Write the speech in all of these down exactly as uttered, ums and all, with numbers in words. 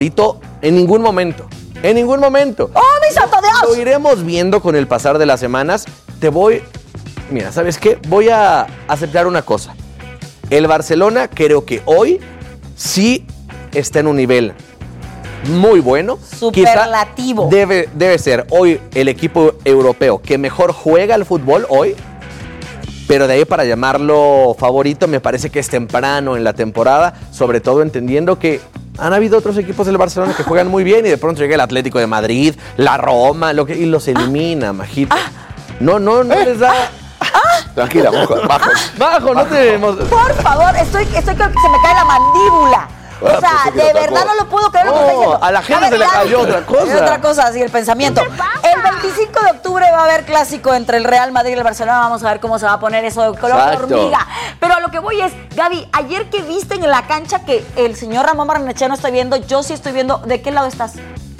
en ningún momento. En ningún momento. ¡Oh, mi santo Dios! Lo iremos viendo con el pasar de las semanas. Te voy... Mira, ¿sabes qué? Voy a aceptar una cosa. El Barcelona creo que hoy sí está en un nivel muy bueno. Superlativo. Quizá debe, debe ser hoy el equipo europeo que mejor juega al fútbol hoy. Pero de ahí para llamarlo favorito me parece que es temprano en la temporada. Sobre todo entendiendo que han habido otros equipos del Barcelona que juegan muy bien y de pronto llega el Atlético de Madrid, la Roma, lo que, y los elimina, ah, majito. Ah, no, no, no eh, les da... Ah, Tranquila, bajo, bajo. Bajo, no te... Por favor, estoy, estoy creo que se me cae la mandíbula. O sea, de verdad no lo puedo creer lo que está diciendo. A la gente se le cayó otra cosa. Es otra cosa, así el pensamiento. El veinticinco de octubre va a haber clásico entre el Real Madrid y el Barcelona. Vamos a ver cómo se va a poner eso de color de hormiga. Pero a lo que voy es, Gaby, ayer que viste en la cancha que el señor Ramón Barrenechea no está viendo, yo sí estoy viendo. ¿De qué lado estás?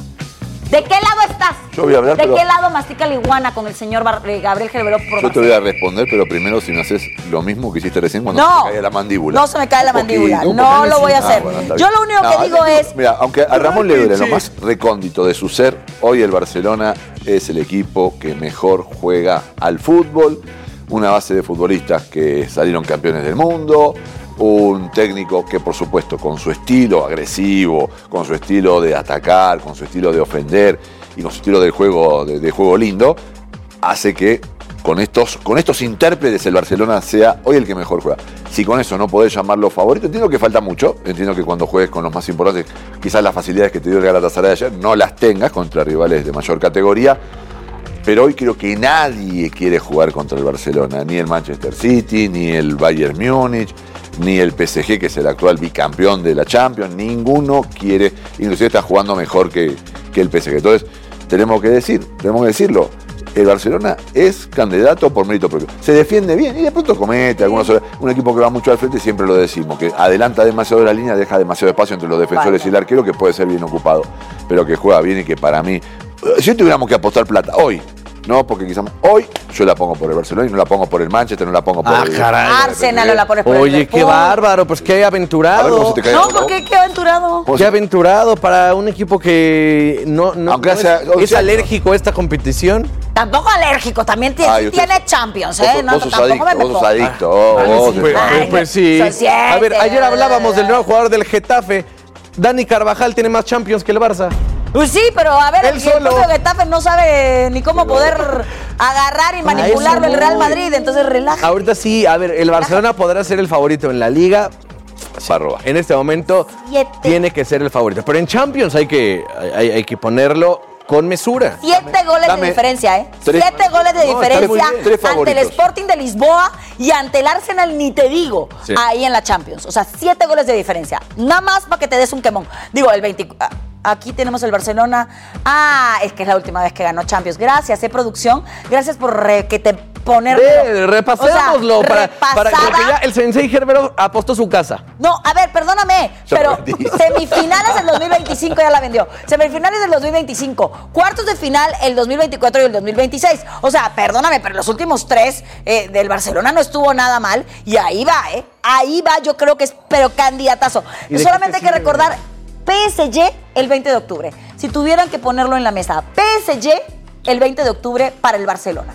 ¿De qué lado estás? Yo voy a hablar, ¿De pero... qué lado mastica la iguana con el señor Bar Gabriel Gelberó? Yo te voy a responder, pero primero si me haces lo mismo que hiciste recién cuando no, se me cae la mandíbula. No se me cae la mandíbula, no lo voy a hacer. Ah, bueno, yo lo único no, que digo es... Mira, aunque a Ramón le duele lo más recóndito de su ser, hoy el Barcelona es el equipo que mejor juega al fútbol, una base de futbolistas que salieron campeones del mundo, un técnico que, por supuesto, con su estilo agresivo, con su estilo de atacar, con su estilo de ofender y con su estilo de juego, de, de juego lindo, hace que con estos, con estos intérpretes el Barcelona sea hoy el que mejor juega. Si con eso no podés llamarlo favorito, entiendo que falta mucho, entiendo que cuando juegues con los más importantes, quizás las facilidades que te dio el Galatasaray ayer no las tengas contra rivales de mayor categoría, pero hoy creo que nadie quiere jugar contra el Barcelona, ni el Manchester City, ni el Bayern Múnich, ni el P S G, que es el actual bicampeón de la Champions, ninguno quiere, inclusive está jugando mejor que, que el P S G. Entonces, tenemos que decir, tenemos que decirlo, el Barcelona es candidato por mérito propio. Se defiende bien y de pronto comete algunos errores. Un equipo que va mucho al frente, siempre lo decimos, que adelanta demasiado la línea, deja demasiado espacio entre los defensores vale. y el arquero, que puede ser bien ocupado, pero que juega bien y que para mí, si tuviéramos que apostar plata hoy, no, porque quizás hoy yo la pongo por el Barcelona y no la pongo por el Manchester, no la pongo por ah, el... Caray, Arsenal no la pones por Oye, el qué bárbaro, pues qué aventurado. A ver cómo se te cae no, ¿por qué? ¿Qué aventurado? Qué aventurado para un equipo que no, no, Aunque no sea, es, es alérgico a esta competición. Tampoco alérgico, también tiene, Ay, usted, tiene Champions, ¿eh? Vos, no, vos sos tampoco adicto, me vos sos adicto. Ah, Oh, vos, pues, Ay, pues sí. siete, A ver, ayer hablábamos del nuevo jugador del Getafe. Dani Carvajal tiene más Champions que el Barça. Pues sí, pero a ver, Él el solo. propio Getafe no sabe ni cómo poder agarrar y manipularlo el Real Madrid, entonces relaja. Ahorita sí, a ver, el Barcelona podrá ser el favorito en la Liga. Barroba. En este momento Siete. tiene que ser el favorito. Pero en Champions hay que, hay, hay que ponerlo con mesura. Siete goles dame de diferencia, ¿eh? tres- Siete goles de No, diferencia está muy bien. Tres ante el favoritos. Sporting de Lisboa y ante el Arsenal, ni te digo, Sí. ahí en la Champions. O sea, siete goles de diferencia. Nada más para que te des un quemón. Digo, el veinticuatro... Aquí tenemos el Barcelona. Ah, es que es la última vez que ganó Champions. Gracias, eh, producción. Gracias por re, que te ponerlo. Ve, repasémoslo O sea, para, para repasada. porque ya el Sensei Gerbero apostó su casa. No, a ver, perdóname, Ya pero lo vendí. semifinales del dos mil veinticinco ya la vendió. Semifinales del dos mil veinticinco, cuartos de final el dos mil veinticuatro y el dos mil veintiséis. O sea, perdóname, pero los últimos tres eh, del Barcelona no estuvo nada mal y ahí va, ¿eh? Ahí va, yo creo que es, pero candidatazo. ¿Y de Solamente qué hay te que sirve? recordar P S G el veinte de octubre. Si tuvieran que ponerlo en la mesa, P S G el veinte de octubre para el Barcelona.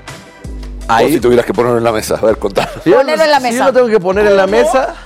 Vos si tuvieras que ponerlo en la mesa, a ver, contá. Si yo- Ponerlo en la Si mesa. yo lo tengo que poner en la mesa,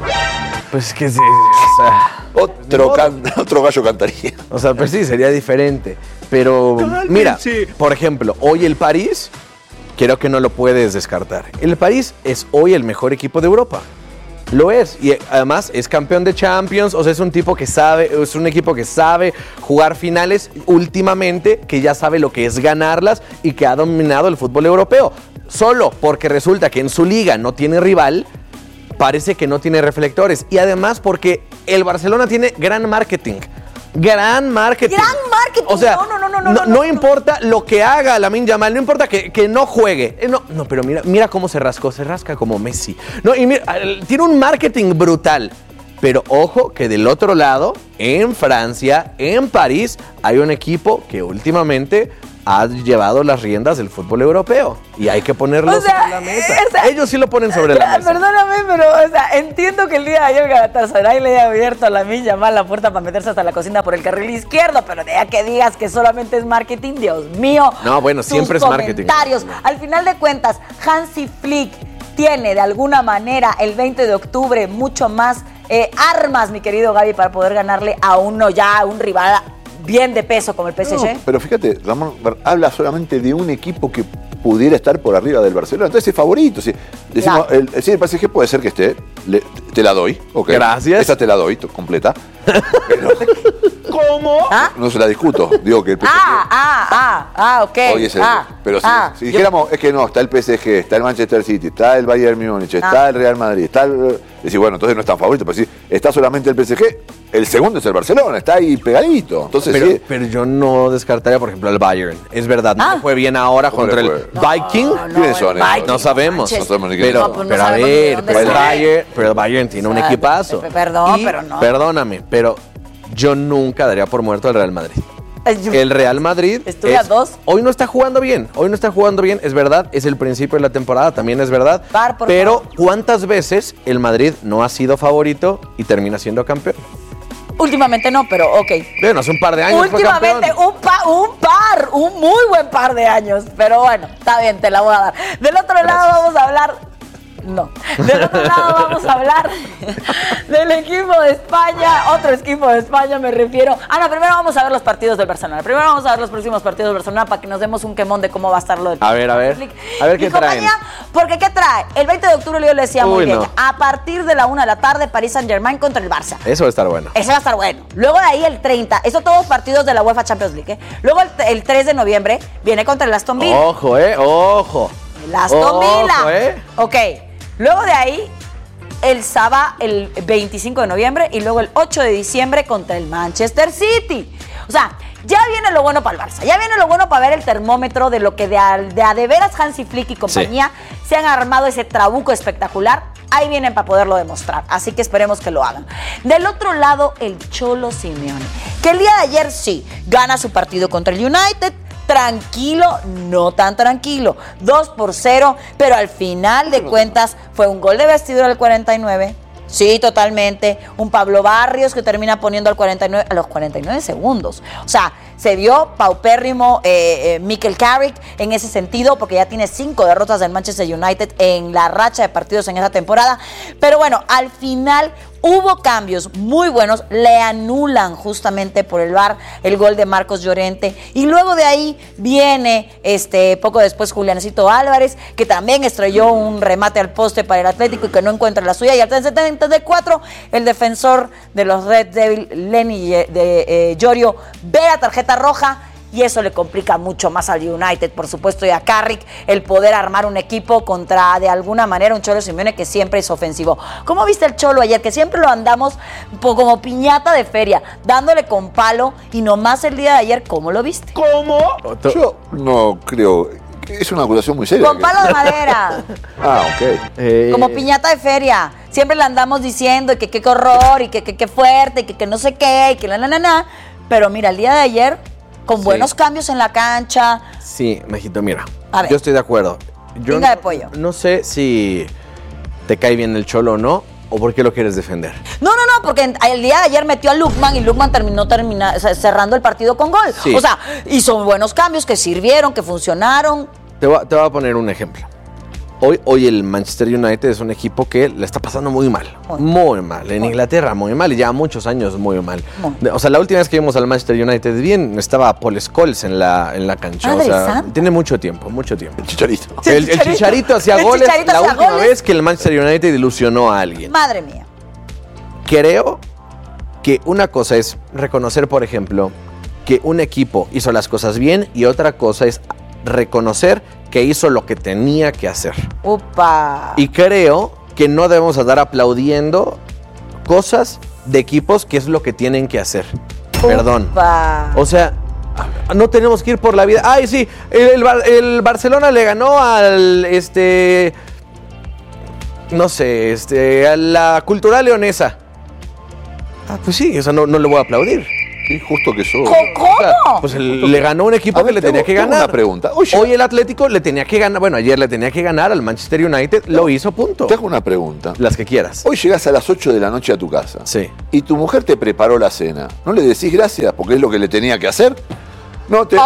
pues que sí, o sea, Otro, can- otro gallo cantaría. o sea, pues sí, sería diferente. Pero mira, por ejemplo, hoy el París, creo que no lo puedes descartar. El París es hoy el mejor equipo de Europa. Lo es, y además es campeón de Champions, o sea, es un tipo que sabe, es un equipo que sabe jugar finales últimamente, que ya sabe lo que es ganarlas y que ha dominado el fútbol europeo. Solo porque resulta que en su liga no tiene rival, parece que no tiene reflectores. Y además porque el Barcelona tiene gran marketing. Gran marketing. Gran marketing. O sea, No, no, no, no, no, no, no, no no. importa lo que haga Lamine Yamal, no importa que, que no juegue. Eh, No, no, pero mira, mira cómo se rascó, se rasca como Messi. No, y mira, tiene un marketing brutal. Pero ojo que del otro lado, en Francia, en París, hay un equipo que últimamente ha llevado las riendas del fútbol europeo y hay que ponerlo o sea, sobre la mesa. O sea, ellos sí lo ponen sobre la mesa. Perdóname, pero o sea, entiendo que el día de ayer Galatasaray le haya abierto a Lamine Yamal la puerta para meterse hasta la cocina por el carril izquierdo, pero de ya que digas que solamente es marketing, Dios mío. No, bueno, siempre es marketing. Comentarios. Al final de cuentas, Hansi Flick tiene de alguna manera el veinte de octubre mucho más eh, armas, mi querido Gaby, para poder ganarle a uno ya, a un rival bien de peso como el P S G. No, pero fíjate, Ramón habla solamente de un equipo que pudiera estar por arriba del Barcelona. Entonces es favorito. Si decimos, claro. el, el, el P S G puede ser que esté, le, te la doy. Okay. Gracias. Esa te la doy, completa. Pero, ¿cómo? ¿Ah? No se la discuto. Digo que el P S G... Ah, ah, ah, ah, ok. Oye, ese, ah, pero si, ah, si dijéramos, yo... es que no, está el P S G, está el Manchester City, está el Bayern Múnich, está ah. el Real Madrid, está el... Decir, bueno, entonces no es tan favorito, pero si está solamente el P S G, el segundo es el Barcelona, está ahí pegadito. Entonces, pero, sí. pero yo no descartaría, por ejemplo, el Bayern. Es verdad, no ah. fue bien ahora contra el no, Viking. No, no, ¿Quiénes son? Viking, no sabemos. No sabemos ni pero, no, pues no pero a ver, pero el, Bayern, pero el Bayern tiene un equipazo. Perdón, y, pero no. Perdóname, pero yo nunca daría por muerto al Real Madrid. El Real Madrid Estuve a dos. Hoy no está jugando bien, hoy no está jugando bien, es verdad, es el principio de la temporada, también es verdad. Par, por pero favor. ¿cuántas veces el Madrid no ha sido favorito y termina siendo campeón? Últimamente no, pero ok. Bueno, hace un par de años Últimamente fue un, pa, un par, un muy buen par de años. Pero bueno, está bien, te la voy a dar. Del otro Gracias. lado vamos a hablar... No. Del otro lado vamos a hablar del equipo de España, otro equipo de España me refiero. Ah, no, primero vamos a ver los partidos del Barcelona. Primero vamos a ver los próximos partidos del Barcelona para que nos demos un quemón de cómo va a estar lo del A ver, a ver. A ver qué traen. Porque ¿qué trae? El veinte de octubre yo le decía muy Uy, bien. No. A partir de la una de la tarde, Paris Saint-Germain contra el Barça. Eso va a estar bueno. Eso va a estar bueno. Luego de ahí el treinta, eso todos partidos de la UEFA Champions League, ¿eh? Luego el, el tres de noviembre viene contra el Aston Villa. Ojo, eh, ojo. El Aston Villa. Ojo, eh. Ok. Luego de ahí, el sábado, el veinticinco de noviembre, y luego el ocho de diciembre contra el Manchester City. O sea, ya viene lo bueno para el Barça, ya viene lo bueno para ver el termómetro de lo que de a de, a de veras Hansi Flick y compañía sí. se han armado ese trabuco espectacular. Ahí vienen para poderlo demostrar, así que esperemos que lo hagan. Del otro lado, el Cholo Simeone, que el día de ayer sí, gana su partido contra el United, tranquilo, no tan tranquilo, dos por cero, pero al final de cuentas fue un gol de vestidura al cuarenta y nueve, sí, totalmente, un Pablo Barrios que termina poniendo al cuarenta y nueve, a los cuarenta y nueve segundos, o sea, se vio paupérrimo eh, eh, Mikel Carrick en ese sentido, porque ya tiene cinco derrotas del Manchester United en la racha de partidos en esa temporada, pero bueno, al final hubo cambios muy buenos, le anulan justamente por el V A R el gol de Marcos Llorente y luego de ahí viene este poco después Juliancito Álvarez, que también estrelló un remate al poste para el Atlético y que no encuentra la suya, y al setenta y cuatro el defensor de los Red Devils, Lenny de eh, Llorio, ve la tarjeta roja. Y eso le complica mucho más al United, por supuesto, y a Carrick, el poder armar un equipo contra, de alguna manera, un Cholo Simeone que siempre es ofensivo. ¿Cómo viste el Cholo ayer? Que siempre lo andamos como piñata de feria, dándole con palo, y nomás el día de ayer, ¿cómo lo viste? ¿Cómo? Yo no creo... Es una acusación muy seria. Con palo de madera. Ah, ok. Eh... Como piñata de feria. Siempre le andamos diciendo que qué horror, y que qué fuerte, y que, que no sé qué, y que la, la, la, la. Pero mira, el día de ayer... Con sí. buenos cambios en la cancha. Sí, Mejito, mira, yo estoy de acuerdo. Yo Pinga no, de pollo. No sé si te cae bien el Cholo o no, o por qué lo quieres defender. No, no, no, porque el día de ayer metió a Lookman y Lookman terminó termina, cerrando el partido con gol. Sí. O sea, hizo buenos cambios que sirvieron, que funcionaron. Te voy, te voy a poner un ejemplo. Hoy, hoy el Manchester United es un equipo que le está pasando muy mal, muy, muy mal. En muy. Inglaterra muy mal y ya muchos años muy mal. Muy. O sea, la última vez que vimos al Manchester United bien estaba Paul Scholes en la, en la cancha. Madre o sea, santa. Tiene mucho tiempo, mucho tiempo. El Chicharito. El, el, el Chicharito hacía el goles Chicharito la hacía última goles. vez que el Manchester United ilusionó a alguien. Madre mía. Creo que una cosa es reconocer, por ejemplo, que un equipo hizo las cosas bien y otra cosa es reconocer que hizo lo que tenía que hacer. Upa. Y creo que no debemos estar aplaudiendo cosas de equipos que es lo que tienen que hacer. Upa. Perdón. O sea, no tenemos que ir por la vida. Ay, sí, el, el, el Barcelona le ganó al, este, no sé, este, a la Cultural Leonesa. Ah, pues sí, o sea, no, no le voy a aplaudir. Qué justo que sos. ¿Cómo? O sea, pues el- le ganó un equipo A ver, que le tengo- tenía que tengo ganar. una pregunta. Hoy llega- Hoy el Atlético le tenía que ganar, bueno, ayer le tenía que ganar al Manchester United, lo hizo, punto. Te hago una pregunta. Las que quieras. Hoy llegas a las ocho de la noche a tu casa. Sí. Y tu mujer te preparó la cena. ¿No le decís gracias porque es lo que le tenía que hacer? No te.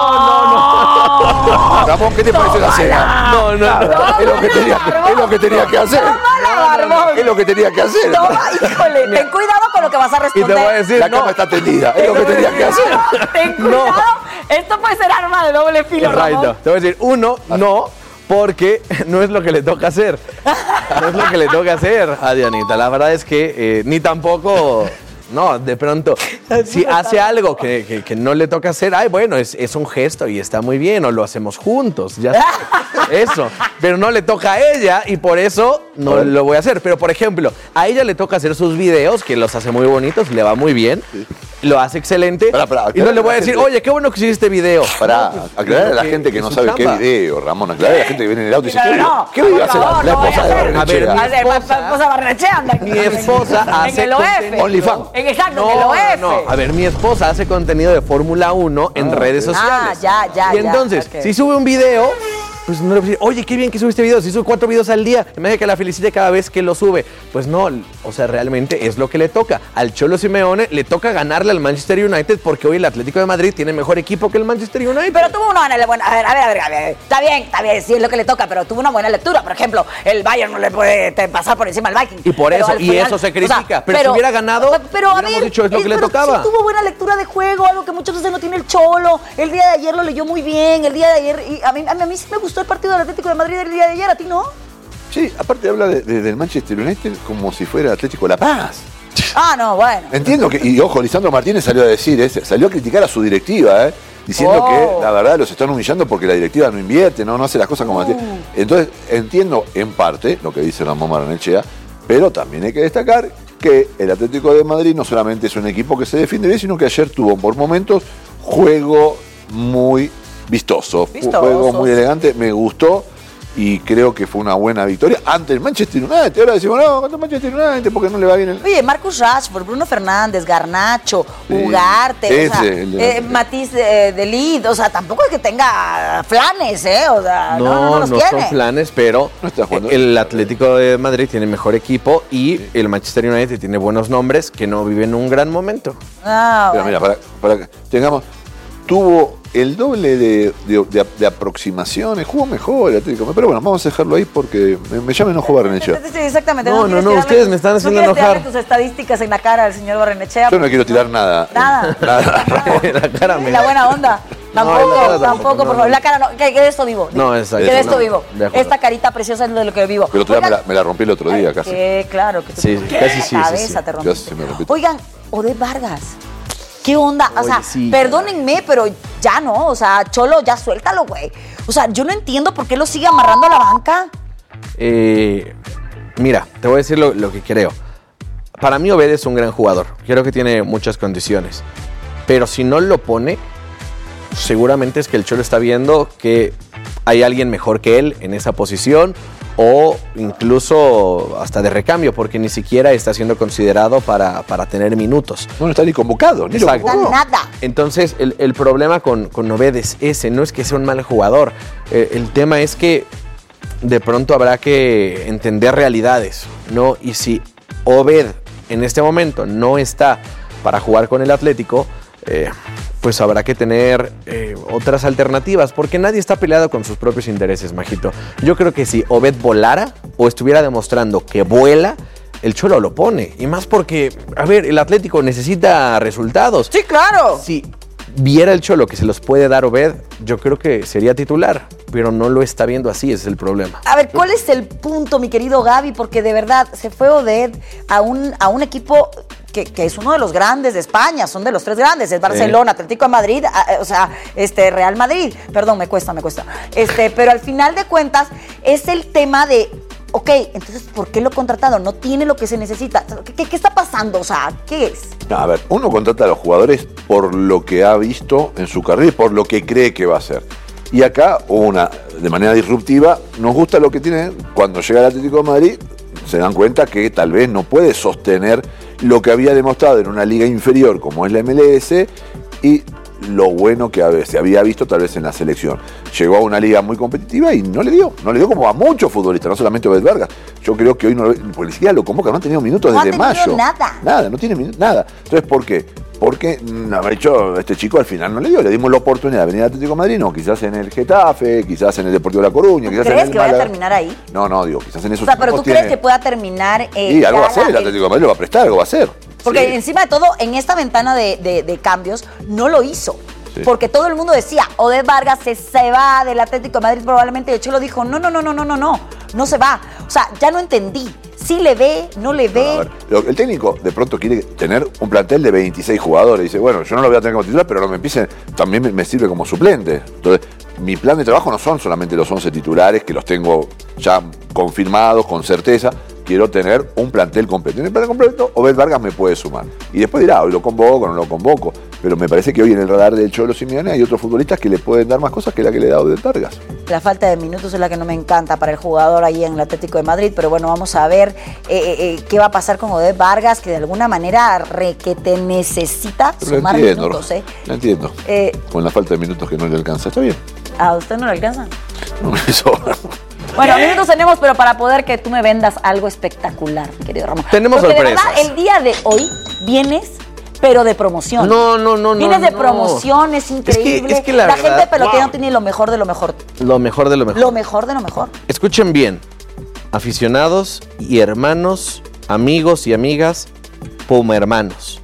¡Oh! Ramón, ¿qué te pareció la cena? No, no, no. Es lo que tenía, es lo que tenía que hacer. Tómala, Barbón. Es lo que tenía que hacer. Toma, híjole, ten cuidado con lo que vas a Y te responder. voy a decir, La no. cama está tendida. Es lo que tenía que hacer. Ten cuidado. Esto puede ser arma de doble filo, Right, Ramón. no. Te voy a decir, uno, no, porque no es lo que le toca hacer. No es lo que le toca hacer a Dianita. La verdad es que eh, ni tampoco. No, de pronto, si hace algo que, que- que no le toca hacer, ay, bueno, es, es un gesto y está muy bien, o lo hacemos juntos, ya está. Eso. Pero no le toca a ella y por eso no lo voy a hacer. Pero, por ejemplo, a ella le toca hacer sus videos, que los hace muy bonitos, le va muy bien, lo hace excelente. Pará, pará, y no le voy a la decir, gente- oye, qué bueno que hiciste este video. Para No, pues, aclarar a la que- gente que es no su sabe qué chamba. video, Ramón. Aclarar a la gente que viene en el auto y dice, No, ¿qué, no, ¿qué video por hace la, favor, la no voy a esposa de hacer. A ver, Barrenechea? mi A ver, esposa- pa- esposa Barrenechea anda aquí. Mi esposa En hace el O F. conten- OnlyFans. En exacto, No, en el O F. no, a ver, mi esposa hace contenido de Fórmula uno en redes Ah, sociales. ya, ya, Y ya, entonces, ok. si sube un video, pues no le voy a decir, oye, qué bien que subiste video, si sube cuatro videos al día, imagínate que la felicite cada vez que lo sube. Pues no, o sea, realmente es lo que le toca. Al Cholo Simeone le toca ganarle al Manchester United porque hoy el Atlético de Madrid tiene mejor equipo que el Manchester United. Pero tuvo una buena, a ver, a ver, a ver, a ver, está bien, está bien, sí es lo que le toca, pero tuvo una buena lectura. Por ejemplo, el Bayern no le puede te, pasar por encima al Viking. Y por Pero eso- al y eso se critica. Pero si hubiera ganado, pero a hubiéramos ver, dicho, es lo que le pero tocaba. Sí tuvo buena lectura de juego, algo que muchas veces no tiene el Cholo. El día de ayer lo leyó muy bien, el día de ayer, y a mí, a mí, a mí sí me gustó el partido del Atlético de Madrid el día de ayer, ¿a ti no? Sí, aparte habla de- de- del Manchester United como si fuera Atlético La Paz. Ah, no, bueno. Entiendo que, y ojo, Lisandro Martínez salió a decir, eh, salió a criticar a su directiva, eh, diciendo Oh. que la verdad los están humillando porque la directiva no invierte, no, no hace las cosas como así. Entonces, entiendo en parte lo que dice Ramón Barrenechea, pero también hay que destacar que el Atlético de Madrid no solamente es un equipo que se defiende bien, sino que ayer tuvo por momentos juego muy vistoso, Vistoso. juego muy elegante, me gustó. Y creo que fue una buena victoria ante el Manchester United. Ahora decimos, no, contra el Manchester United porque no le va bien el... Oye, Marcus Rashford, Bruno Fernández, Garnacho, Sí, Ugarte, o ese, sea, el de- eh, Matiz de, de Lid, o sea, tampoco es que tenga flanes, ¿eh? O sea, no, no, no los no tiene. son planes, pero No está jugando. el Atlético de Madrid tiene mejor equipo y el Manchester United tiene buenos nombres que no viven un gran momento. Ah, Pero bueno. mira, para, para que tengamos, tuvo el doble de, de- de- de aproximaciones, jugó mejor el Atlético. Pero bueno, vamos a dejarlo ahí porque me, me llama enojo Barrenechea. Sí, exactamente. No, no, quieres no, tirarle ustedes tus- me están haciendo no quieres enojar. tirarle tus estadísticas en la cara al señor Barrenechea. Yo no quiero tirar nada. Nada. Nada. La cara me- La buena onda. No, Tampoco, la cara tampoco, tampoco, por no, favor. no. La cara no. Que, que de esto vivo. No, exacto. Que de esto No, vivo. de acuerdo. Esta carita preciosa es de lo que vivo. Pero otro día me Oigan, la, me la rompí el otro día casi. Que claro, que te Sí, ¿Qué? casi sí, La sí, cabeza sí. te Casi rompiste. se me rompió. Oigan, Odette Vargas. ¿Qué onda? O Oye, sea, sí. perdónenme, pero ya no. O sea, Cholo, ya suéltalo, güey. O sea, yo no entiendo por qué lo sigue amarrando a la banca. Eh, mira, te voy a decir lo, lo que creo. Para mí Obed es un gran jugador. Creo que tiene muchas condiciones. Pero si no lo pone, seguramente es que el Cholo está viendo que hay alguien mejor que él en esa posición o incluso hasta de recambio, porque ni siquiera está siendo considerado para, para tener minutos. No, no está ni convocado, ni lo Exacto. Da convocó. nada. Entonces, el, el problema con, con Obed es ese, no es que sea un mal jugador. Eh, el tema es que de pronto habrá que entender realidades, ¿no? Y si Obed en este momento no está para jugar con el Atlético, eh, pues habrá que tener eh, otras alternativas, porque nadie está peleado con sus propios intereses, Majito. Yo creo que si Obed volara o estuviera demostrando que vuela, el Cholo lo pone. Y más porque, a ver, el Atlético necesita resultados. Sí, claro. Si viera el Cholo que se los puede dar Obed, yo creo que sería titular, pero no lo está viendo así, ese es el problema. A ver, ¿cuál es el punto, mi querido Gaby? Porque de verdad, se fue Odette a un, a un equipo que, que es uno de los grandes de España, son de los tres grandes, es Barcelona, Atlético de Madrid, a- o sea, este Real Madrid. Perdón, me cuesta, me cuesta. Este, pero al final de cuentas, es el tema de, ok, entonces, ¿por qué lo contratado? No tiene lo que se necesita. ¿Qué, qué, qué está pasando? O sea, ¿qué es? No, a ver, uno contrata a los jugadores por lo que ha visto en su carrera y por lo que cree que va a hacer. Y acá, una, de manera disruptiva, nos gusta lo que tienen cuando llega el Atlético de Madrid, se dan cuenta que tal vez no puede sostener lo que había demostrado en una liga inferior como es la M L S y lo bueno que se había visto tal vez en la selección. Llegó a una liga muy competitiva y no le dio, no le dio como a muchos futbolistas, no solamente a Obed Vargas. Yo creo que hoy no, porque ni siquiera lo convoca, no ha tenido minutos no desde ha tenido mayo. nada. Nada, no tiene minutos, nada. Entonces, ¿por qué? Porque, ha dicho, este chico al final no le dio, le dimos la oportunidad de venir al Atlético de Madrid, no, quizás en el Getafe, quizás en el Deportivo de La Coruña, ¿Tú quizás crees en el que vaya Málaga. a terminar ahí? No, no, digo, quizás en esos O sea, pero tú tiene... crees que pueda terminar... Eh, y algo va a haga hacer, el Atlético de Madrid lo va a prestar, algo va a hacer. Porque sí. encima de todo, en esta ventana de, de, de cambios, no lo hizo. Sí. Porque todo el mundo decía, Obed Vargas se, se va del Atlético de Madrid probablemente. De hecho, lo dijo, no, no, no, no, no, no, no, no se va. O sea, ya no entendí. Sí le ve, no le ve. No, a ver, lo- el técnico de pronto quiere tener un plantel de veintiséis jugadores. Dice, bueno, yo no lo voy a tener como titular, pero no me empiecen, también me, me sirve como suplente. Entonces, mi plan de trabajo no son solamente los once titulares, que los tengo ya confirmados, con certeza. Quiero tener un plantel completo. En el plantel completo, Obed Vargas me puede sumar. Y después dirá, hoy lo convoco, no lo convoco. Pero me parece que hoy en el radar del Cholo Simeone hay otros futbolistas que le pueden dar más cosas que la que le da Obed Vargas. La falta de minutos es la que no me encanta para el jugador ahí en el Atlético de Madrid, pero bueno, vamos a ver eh, eh, qué va a pasar con Obed Vargas, que de alguna manera re que te necesita Pero sumar lo entiendo, minutos, ¿eh? Lo entiendo. Eh, Con la falta de minutos que no le alcanza. Está bien. ¿A usted no le alcanza? No me sobra. Bueno, minutos tenemos, pero para poder que tú me vendas algo espectacular, mi querido Ramón. Tenemos Porque sorpresas. de verdad, el día de hoy vienes, pero de promoción. No, no, no, no. Vienes de no. promoción, es increíble. Es que, es que la, la verdad, gente pelotera wow. no tiene lo mejor de lo mejor. Lo mejor de lo mejor. Lo mejor de lo mejor. Escuchen bien, aficionados y hermanos, amigos y amigas, Puma hermanos.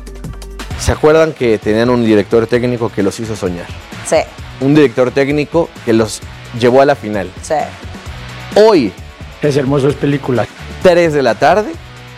¿Se acuerdan que tenían un director técnico que los hizo soñar? Sí, Un director técnico que los llevó a la final. sí. Hoy, Es hermoso, es película. tres de la tarde,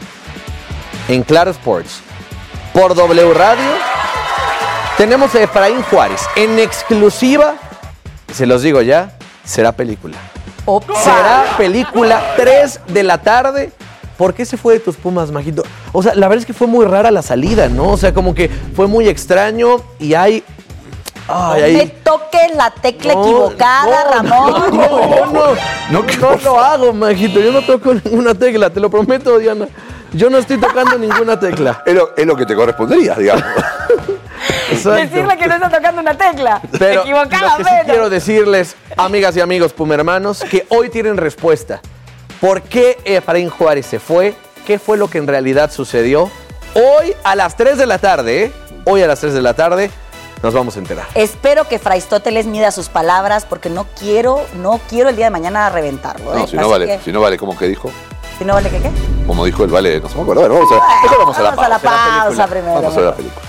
en Claro Sports, por W Radio, tenemos a Efraín Juárez en exclusiva. Se los digo ya, será película. Opa. Será película, tres de la tarde. ¿Por qué se fue de tus Pumas, Majito? O sea, la verdad es que fue muy rara la salida, ¿no? O sea, como que fue muy extraño y hay... Ay, No ay. me toques la tecla No, equivocada, no, Ramón. No, no, no, No, no, ¿qué no pasó? lo hago, Majito. Yo no toco ninguna tecla, te lo prometo, Diana. Yo no estoy tocando ninguna tecla. Es lo, es lo que te correspondería, digamos. Exacto. Decirle que no está tocando una tecla. Pero lo que sí Equivocadamente. quiero decirles, amigas y amigos pumermanos, que hoy tienen respuesta. ¿Por qué Efraín Juárez se fue? ¿Qué fue lo que en realidad sucedió? Hoy a las tres de la tarde, ¿eh? Hoy a las tres de la tarde nos vamos a enterar. Espero que Fraistóteles mida sus palabras porque no quiero, no quiero el día de mañana reventarlo. ¿eh? No, si no Así vale, que, si no vale, ¿cómo que dijo? si no vale, ¿qué qué? Como dijo el vale, no se me acuerdo. Bueno, vamos a, mejor vamos a la Vamos a la pausa. pausa película. primero. Vamos a ver la película.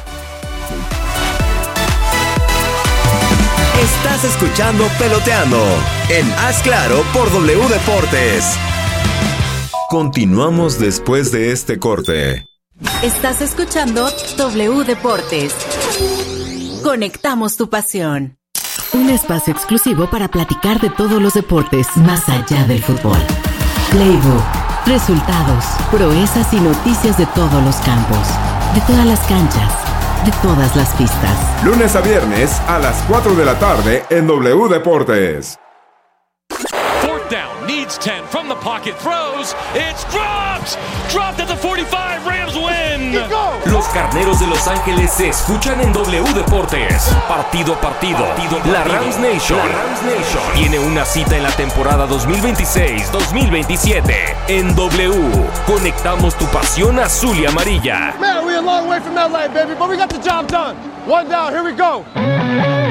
Estás escuchando Peloteando en Haz Claro por W Deportes. Continuamos después de este corte. Estás escuchando W Deportes. Conectamos tu pasión. Un espacio exclusivo para platicar de todos los deportes más allá del fútbol. Playbook, resultados, proezas y noticias de todos los campos, de todas las canchas, de todas las pistas. Lunes a viernes a las cuatro de la tarde en W Deportes. Fourth down, needs ten from the pocket, throws, it's dropped! Dropped at the forty-five, Rams win! Los Carneros de Los Ángeles se escuchan en W Deportes. Partido a partido. La Rams Nation tiene una cita en la temporada dos mil veintiséis dos mil veintisiete. En W, conectamos tu pasión azul y amarilla. Man, we're a long way from L A, baby, but we got the job done. One down, here we go.